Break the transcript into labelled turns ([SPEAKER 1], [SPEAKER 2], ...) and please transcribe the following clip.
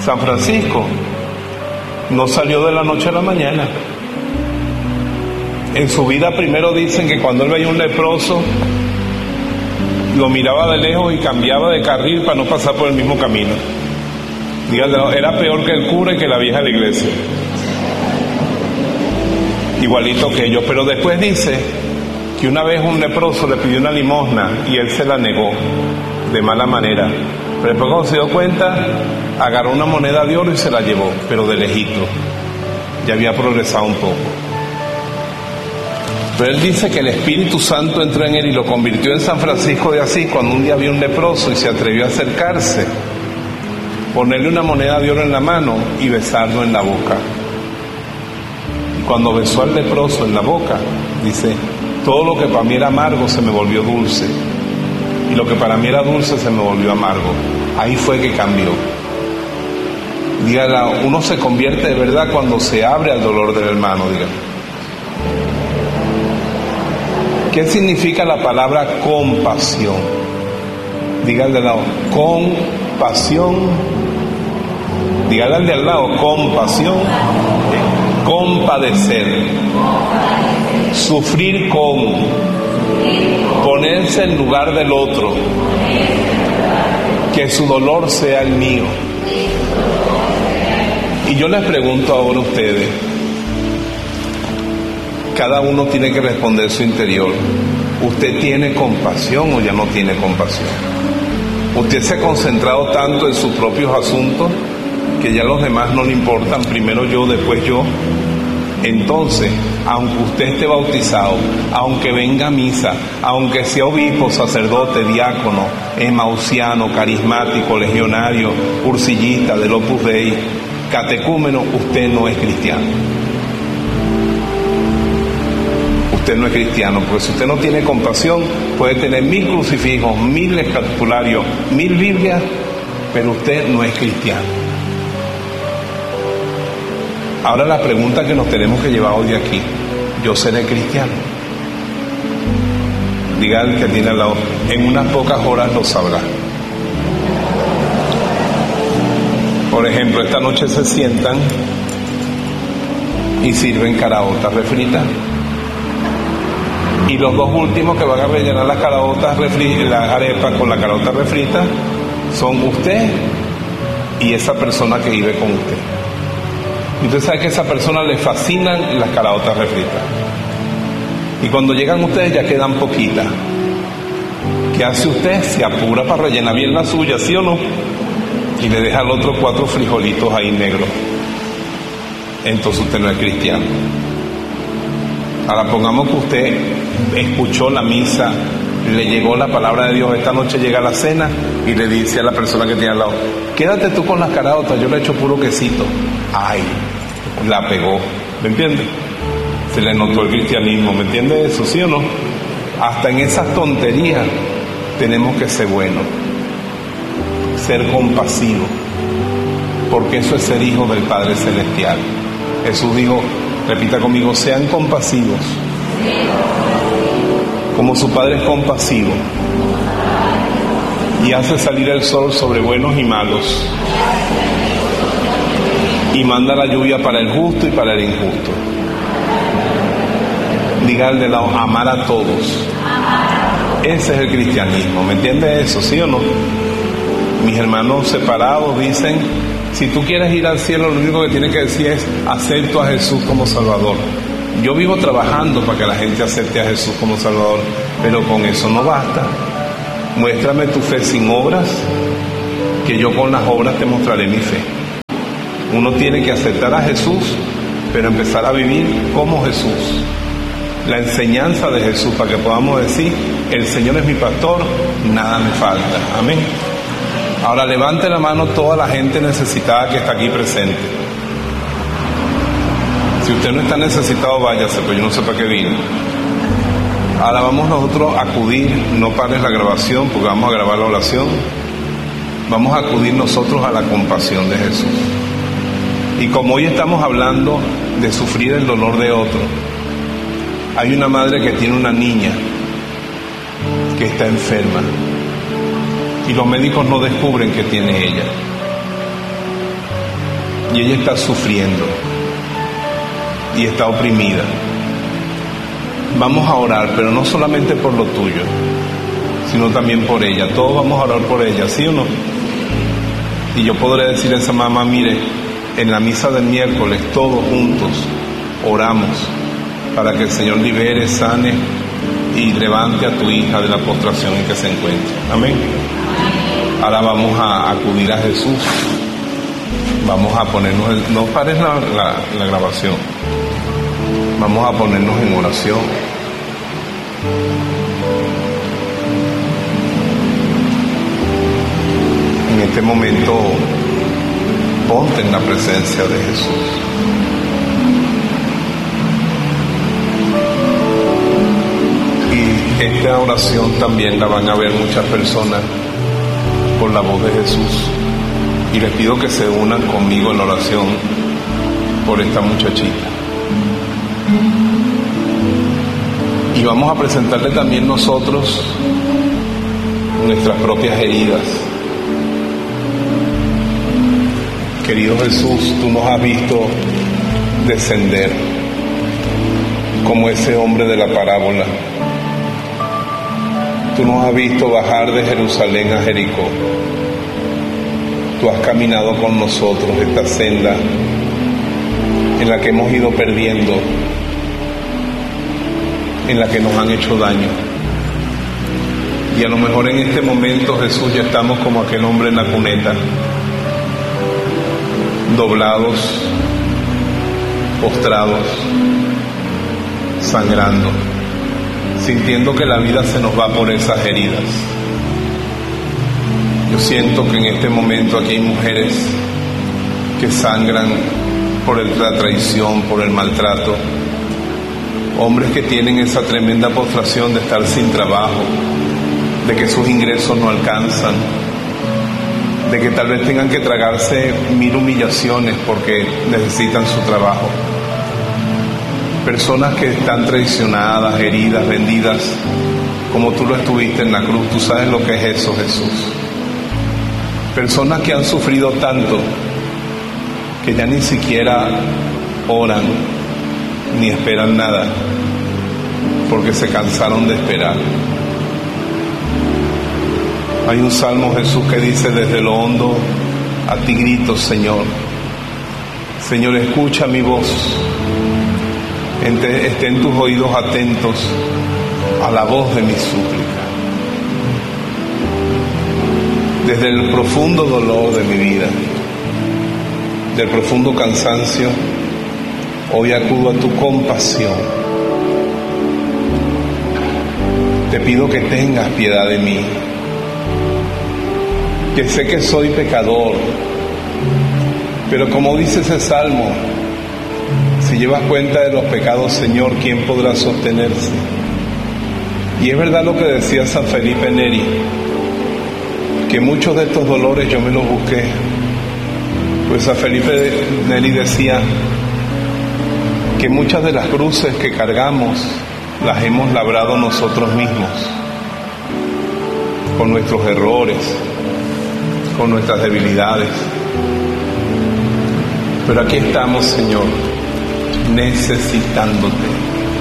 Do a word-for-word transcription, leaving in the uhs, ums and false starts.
[SPEAKER 1] San Francisco no salió de la noche a la mañana. En su vida primero dicen que cuando él veía un leproso, lo miraba de lejos y cambiaba de carril para no pasar por el mismo camino. Díganle, era peor que el cura y que la vieja de la iglesia. Igualito que ellos. Pero después dice que una vez un leproso le pidió una limosna y él se la negó de mala manera. Pero después, cuando se dio cuenta, agarró una moneda de oro y se la llevó, pero de lejito. Ya había progresado un poco. Pero él dice que el Espíritu Santo entró en él y lo convirtió en San Francisco de Asís cuando un día vio un leproso y se atrevió a acercarse, ponerle una moneda de oro en la mano y besarlo en la boca. Y cuando besó al leproso en la boca, dice, todo lo que para mí era amargo se me volvió dulce, y lo que para mí era dulce se me volvió amargo. Ahí fue que cambió. Dígala, uno se convierte de verdad cuando se abre al dolor del hermano. Dígala. ¿Qué significa la palabra compasión? Dígale al lado, compasión. Dígale al de al lado, compasión. Compadecer. Sufrir con. Ponerse en lugar del otro. Que su dolor sea el mío. Y yo les pregunto ahora a ustedes, cada uno tiene que responder su interior. ¿Usted tiene compasión o ya no tiene compasión? ¿Usted se ha concentrado tanto en sus propios asuntos que ya a los demás no le importan? Primero yo, después yo. Entonces, aunque usted esté bautizado, aunque venga a misa, aunque sea obispo, sacerdote, diácono, emausiano, carismático, legionario, cursillista del Opus Dei, catecúmeno, usted no es cristiano. Usted no es cristiano, porque si usted no tiene compasión, puede tener mil crucifijos, mil escapularios, mil Biblias, pero usted no es cristiano. Ahora la pregunta que nos tenemos que llevar hoy de aquí, ¿yo seré cristiano? Diga al que tiene al lado, en unas pocas horas lo sabrá. Por ejemplo, esta noche se sientan y sirven caraotas refritas. Y los dos últimos que van a rellenar las caraotas refri- las arepas con la caraota refrita son usted y esa persona que vive con usted. Y usted sabe que a esa persona le fascinan las caraotas refritas. Y cuando llegan ustedes ya quedan poquitas. ¿Qué hace usted? Se apura para rellenar bien la suya, ¿sí o no? Y le deja al otro cuatro frijolitos ahí negros. Entonces usted no es cristiano. Ahora pongamos que usted escuchó la misa, le llegó la palabra de Dios, esta noche llega la cena y le dice a la persona que tiene al lado, quédate tú con las caraotas, yo le echo puro quesito. Ay, la pegó, ¿me entiende? Se le notó el cristianismo, ¿me entiende eso, sí o no? Hasta en esas tonterías tenemos que ser buenos, ser compasivos, porque eso es ser hijo del Padre Celestial. Jesús dijo, repita conmigo, sean compasivos, como su Padre es compasivo, y hace salir el sol sobre buenos y malos, y manda la lluvia para el justo y para el injusto. Diga al de lado, amar a todos. Ese es el cristianismo, ¿me entiende eso, sí o no? Mis hermanos separados dicen, si tú quieres ir al cielo, lo único que tienes que decir es, acepto a Jesús como Salvador. Yo vivo trabajando para que la gente acepte a Jesús como Salvador, pero con eso no basta. Muéstrame tu fe sin obras, que yo con las obras te mostraré mi fe. Uno tiene que aceptar a Jesús, pero empezar a vivir como Jesús. La enseñanza de Jesús, para que podamos decir, el Señor es mi pastor, nada me falta. Amén. Ahora levante la mano toda la gente necesitada que está aquí presente. Si usted no está necesitado, váyase, pues yo no sé para qué vino. Ahora vamos nosotros a acudir, no pares la grabación porque vamos a grabar la oración. Vamos a acudir nosotros a la compasión de Jesús. Y como hoy estamos hablando de sufrir el dolor de otro, hay una madre que tiene una niña que está enferma y los médicos no descubren que tiene ella. y ella está sufriendo y está oprimida. Vamos a orar, pero no solamente por lo tuyo, sino también por ella. Todos vamos a orar por ella, ¿sí o no? Y yo podré decir a esa mamá, mire, en la misa del miércoles todos juntos oramos para que el Señor libere, sane y levante a tu hija de la postración en que se encuentra. Amén. Ahora vamos a acudir a Jesús. Vamos a ponernos, en, no pares la, la, la grabación. Vamos a ponernos en oración. En este momento, ponte en la presencia de Jesús. Y esta oración también la van a ver muchas personas por la voz de Jesús. Y les pido que se unan conmigo en la oración por esta muchachita. Y vamos a presentarle también nosotros nuestras propias heridas. Querido Jesús, tú nos has visto descender como ese hombre de la parábola. Tú nos has visto bajar de Jerusalén a Jericó. Tú has caminado con nosotros esta senda en la que hemos ido perdiendo, en la que nos han hecho daño. Y a lo mejor en este momento, Jesús, ya estamos como aquel hombre en la cuneta, doblados, postrados, sangrando, sintiendo que la vida se nos va por esas heridas. Yo siento que en este momento aquí hay mujeres que sangran por la traición, por el maltrato, hombres que tienen esa tremenda postración de estar sin trabajo, de que sus ingresos no alcanzan, de que tal vez tengan que tragarse mil humillaciones porque necesitan su trabajo. Personas que están traicionadas, heridas, vendidas, como tú lo estuviste en la cruz. Tú sabes lo que es eso, Jesús. Personas que han sufrido tanto que ya ni siquiera oran ni esperan nada porque se cansaron de esperar. Hay un salmo, Jesús, que dice: desde lo hondo a ti grito, Señor. Señor, escucha mi voz. Estén tus oídos atentos a la voz de mi súplica. Desde el profundo dolor de mi vida, del profundo cansancio, hoy acudo a tu compasión. Te pido que tengas piedad de mí, que sé que soy pecador, pero como dice ese salmo, si llevas cuenta de los pecados, Señor, ¿quién podrá sostenerse? Y es verdad lo que decía San Felipe Neri, que muchos de estos dolores yo me los busqué. Pues San Felipe Neri decía que muchas de las cruces que cargamos las hemos labrado nosotros mismos, con nuestros errores, con nuestras debilidades. Pero aquí estamos, Señor, necesitándote.